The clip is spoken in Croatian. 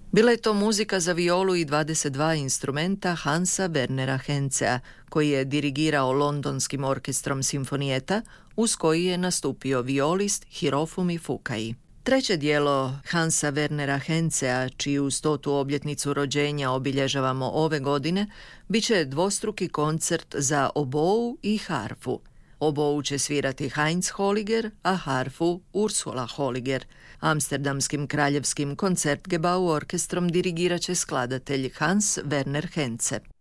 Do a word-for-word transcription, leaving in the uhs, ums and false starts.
Bila je to muzika za violu i dvadeset dva instrumenta Hansa Wernera Henzea, koji je dirigirao londonskim orkestrom Sinfonijeta, uz koji je nastupio violist Hirofumi Fukai. Treće dijelo Hansa Wernera Henzea, čiju stotu obljetnicu rođenja obilježavamo ove godine, bit će dvostruki koncert za obou i harfu. Obou će svirati Heinz Holliger, a harfu Ursula Holliger. Amsterdamskim kraljevskim koncertgebau orkestrom dirigirat će skladatelj Hans Werner Henze.